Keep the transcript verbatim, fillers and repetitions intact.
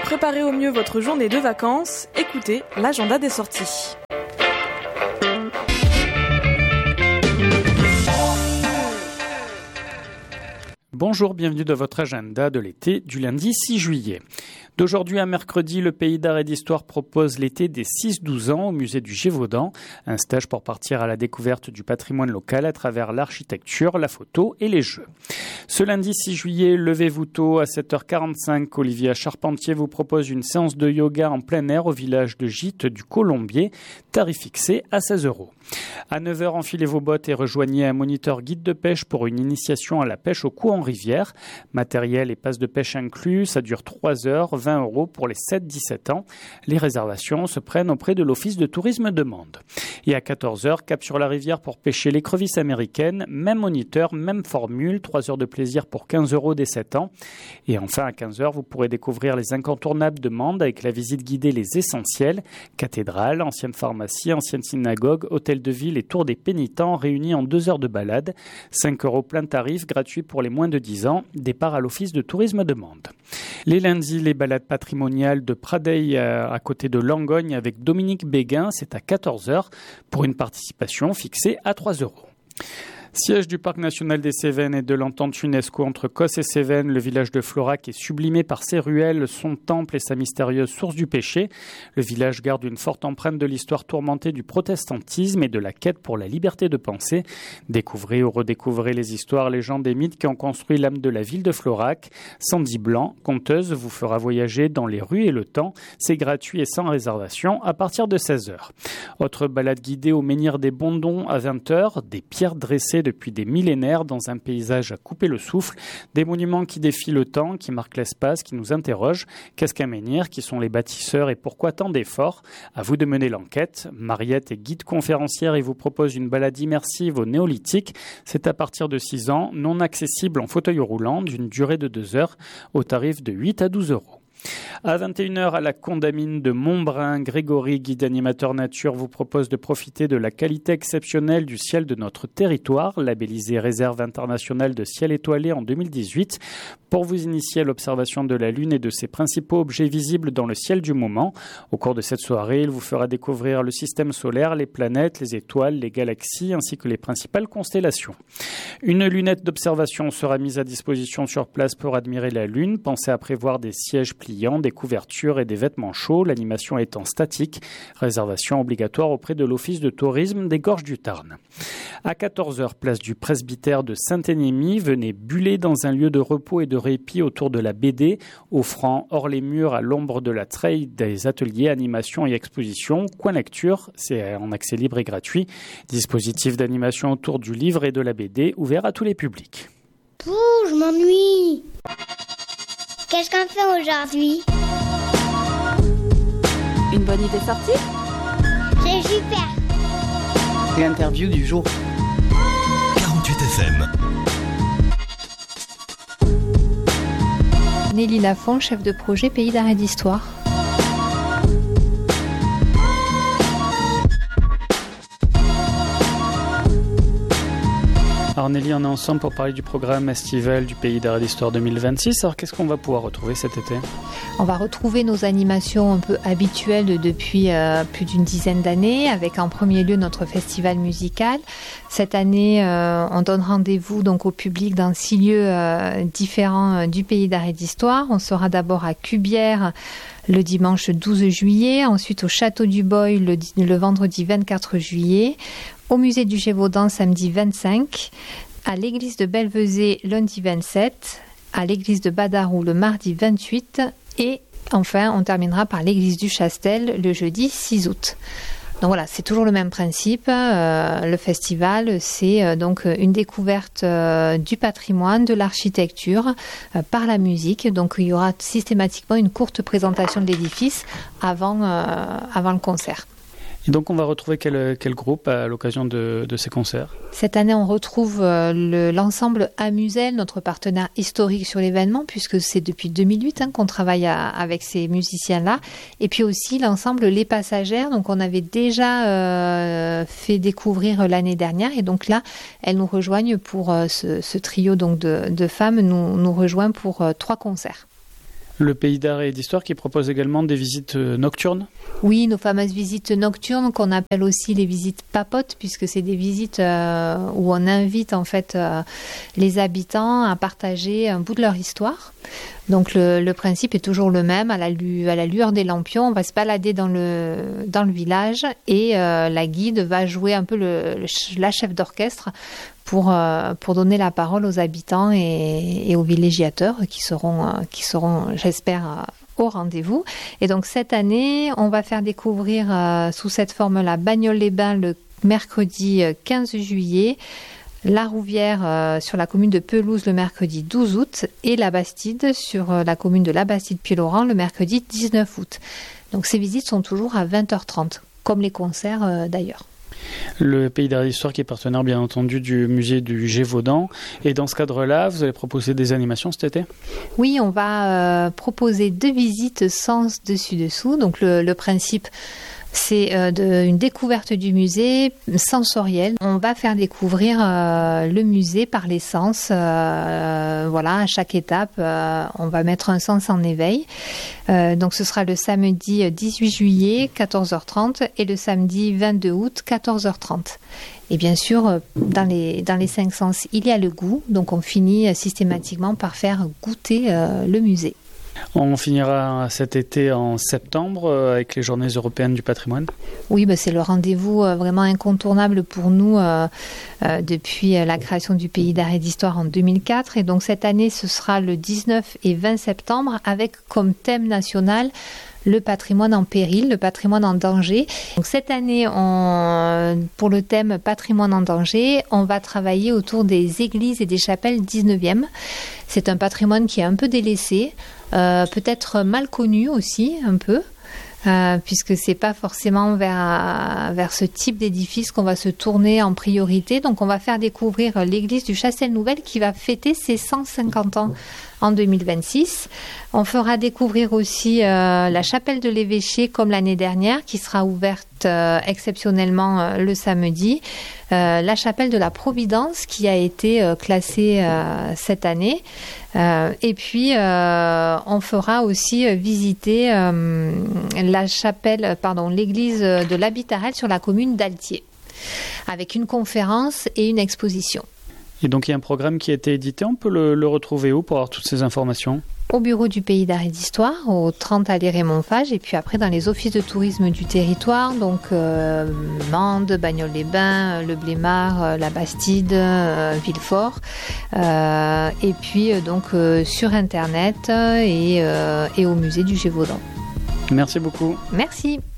préparer au mieux votre journée de vacances, écoutez l'agenda des sorties. Bonjour, bienvenue dans votre agenda de l'été du lundi six juillet. D'aujourd'hui à mercredi, le Pays d'Art et d'Histoire propose l'été des six douze ans au musée du Gévaudan, un stage pour partir à la découverte du patrimoine local à travers l'architecture, la photo et les jeux. Ce lundi six juillet, levez-vous tôt à sept heures quarante-cinq. Olivia Charpentier vous propose une séance de yoga en plein air au village de Gite du Colombier, tarif fixé à seize euros. À neuf heures, enfilez vos bottes et rejoignez un moniteur guide de pêche pour une initiation à la pêche au coup en rivière. Matériel et passe de pêche inclus, ça dure trois heures, vingt euros pour les sept dix-sept ans. Les réservations se prennent auprès de l'Office de tourisme de Mende. Et à quatorze heures, cap sur la rivière pour pêcher l'écrevisse américaine, même moniteur, même formule, trois heures de plaisir pour quinze euros dès sept ans. Et enfin, à quinze heures, vous pourrez découvrir les incontournables de Mende avec la visite guidée Les Essentiels, cathédrale, ancienne pharmacie, ancienne synagogue, hôtel de ville et tour des pénitents réunis en deux heures de balade. cinq euros plein tarif, gratuit pour les moins de dix ans. Départ à l'Office de tourisme de Mende. Les lundis, les balades patrimoniales de Pradeil à côté de Langogne avec Dominique Béguin, c'est à quatorze heures pour une participation fixée à trois euros. Siège du Parc national des Cévennes et de l'entente UNESCO entre Cos et Cévennes, le village de Florac est sublimé par ses ruelles, son temple et sa mystérieuse source du péché. Le village garde une forte empreinte de l'histoire tourmentée du protestantisme et de la quête pour la liberté de pensée. Découvrez ou redécouvrez les histoires, légendes et mythes qui ont construit l'âme de la ville de Florac. Sandy Blanc, conteuse, vous fera voyager dans les rues et le temps. C'est gratuit et sans réservation à partir de seize heures. Autre balade guidée au menhir des Bondons à vingt heures, des pierres dressées depuis des millénaires dans un paysage à couper le souffle, des monuments qui défient le temps, qui marquent l'espace, qui nous interrogent. Qu'est-ce qu'un menhir? Qui sont les bâtisseurs et pourquoi tant d'efforts? À vous de mener l'enquête. Mariette est guide conférencière et vous propose une balade immersive au néolithique. C'est à partir de six ans, non accessible en fauteuil roulant, d'une durée de deux heures, au tarif de huit à douze euros. À vingt et une heures, à la Condamine de Montbrun, Grégory, guide animateur nature, vous propose de profiter de la qualité exceptionnelle du ciel de notre territoire, labellisé Réserve internationale de ciel étoilé en deux mille dix-huit, pour vous initier à l'observation de la Lune et de ses principaux objets visibles dans le ciel du moment. Au cours de cette soirée, il vous fera découvrir le système solaire, les planètes, les étoiles, les galaxies, ainsi que les principales constellations. Une lunette d'observation sera mise à disposition sur place pour admirer la Lune. Pensez à prévoir des sièges pliants, des couvertures et des vêtements chauds, l'animation étant statique. Réservation obligatoire auprès de l'Office de tourisme des Gorges du Tarn. À quatorze heures, place du presbytère de Saint-Énémie, venez buller dans un lieu de repos et de répit autour de la B D, offrant hors les murs à l'ombre de la treille des ateliers, animations et expositions. Coin lecture, c'est en accès libre et gratuit. Dispositif d'animation autour du livre et de la B D, ouvert à tous les publics. Pouh, je m'ennuie. Qu'est-ce qu'on fait aujourd'hui? Une bonne idée sortie? C'est super. L'interview du jour. quarante-huit F M. Nelly Lafont, chef de projet Pays d'Art et d'Histoire. Alors Nelly, on est ensemble pour parler du programme estival du Pays d'Art et d'Histoire deux mille vingt-six. Alors qu'est-ce qu'on va pouvoir retrouver cet été? On va retrouver nos animations un peu habituelles depuis euh, plus d'une dizaine d'années, avec en premier lieu notre festival musical. Cette année, euh, on donne rendez-vous donc au public dans six lieux euh, différents euh, du Pays d'Art et d'Histoire. On sera d'abord à Cubières le dimanche douze juillet, ensuite au Château du Boy le, le vendredi vingt-quatre juillet, au musée du Gévaudan samedi vingt-cinq, à l'église de Belvezé lundi vingt-sept, à l'église de Badarou le mardi vingt-huit et enfin on terminera par l'église du Chastel le jeudi six août. Donc voilà, c'est toujours le même principe. Euh, le festival, c'est euh, donc une découverte euh, du patrimoine, de l'architecture euh, par la musique. Donc il y aura systématiquement une courte présentation de l'édifice avant, euh, avant le concert. Et donc on va retrouver quel, quel groupe à l'occasion de, de ces concerts? Cette année, on retrouve euh, le, l'ensemble Amusel, notre partenaire historique sur l'événement, puisque c'est depuis deux mille huit hein, qu'on travaille à, avec ces musiciens-là. Et puis aussi l'ensemble Les Passagères, donc on avait déjà euh, fait découvrir l'année dernière. Et donc là, elles nous rejoignent pour euh, ce, ce trio donc de, de femmes, nous, nous rejoint pour euh, trois concerts. Le Pays d'art et d'histoire qui propose également des visites nocturnes. Oui, nos fameuses visites nocturnes qu'on appelle aussi les visites papotes, puisque c'est des visites euh, où on invite en fait euh, les habitants à partager un bout de leur histoire. Donc le, le principe est toujours le même, à la, lu, à la lueur des lampions, on va se balader dans le, dans le village et euh, la guide va jouer un peu le, le, la chef d'orchestre pour, euh, pour donner la parole aux habitants et, et aux villégiateurs qui seront, euh, qui seront j'espère, euh, au rendez-vous. Et donc cette année, on va faire découvrir euh, sous cette forme-là Bagnoles-les-Bains le mercredi quinze juillet, La Rouvière euh, sur la commune de Pelouse le mercredi douze août et la Bastide sur euh, la commune de la Bastide-Pied-Laurent le mercredi dix-neuf août. Donc ces visites sont toujours à vingt heures trente, comme les concerts euh, d'ailleurs. Le Pays d'art et d'histoire qui est partenaire bien entendu du musée du Gévaudan. Et dans ce cadre-là, vous allez proposer des animations cet été ? Oui, on va euh, proposer deux visites sens dessus-dessous. Donc le, le principe, c'est euh, de, une découverte du musée sensorielle. On va faire découvrir euh, le musée par les sens. Euh, voilà, à chaque étape, euh, on va mettre un sens en éveil. Euh, donc ce sera le samedi dix-huit juillet, quatorze heures trente et le samedi vingt-deux août, quatorze heures trente. Et bien sûr, dans les, dans les cinq sens, il y a le goût. Donc on finit systématiquement par faire goûter euh, le musée. On finira cet été en septembre avec les Journées européennes du patrimoine. Oui, bah c'est le rendez-vous vraiment incontournable pour nous euh, euh, depuis la création du Pays d'art et d'histoire en deux mille quatre. Et donc cette année, ce sera le dix-neuf et vingt septembre avec comme thème national le patrimoine en péril, le patrimoine en danger. Donc cette année, on, pour le thème patrimoine en danger, on va travailler autour des églises et des chapelles dix-neuvième. C'est un patrimoine qui est un peu délaissé, euh, peut-être mal connu aussi, un peu. Euh, puisque c'est pas forcément vers, vers ce type d'édifice qu'on va se tourner en priorité. Donc on va faire découvrir l'église du Chastel-Nouvelle qui va fêter ses cent cinquante ans en deux mille vingt-six. On fera découvrir aussi euh, la chapelle de l'évêché comme l'année dernière qui sera ouverte euh, exceptionnellement euh, le samedi. Euh, la chapelle de la Providence qui a été euh, classée euh, cette année. Euh, et puis euh, on fera aussi visiter euh, la chapelle, pardon, l'église de l'Habitarel sur la commune d'Altier, avec une conférence et une exposition. Et donc il y a un programme qui a été édité, on peut le, le retrouver où pour avoir toutes ces informations ? Au bureau du Pays d'art et d'histoire, au trente allée Raymond Fage, et puis après dans les offices de tourisme du territoire, donc euh, Mende, Bagnoles-les-Bains, le Blémard, euh, la Bastide, euh, Villefort, euh, et puis euh, donc euh, sur Internet et, euh, et au musée du Gévaudan. Merci beaucoup. Merci.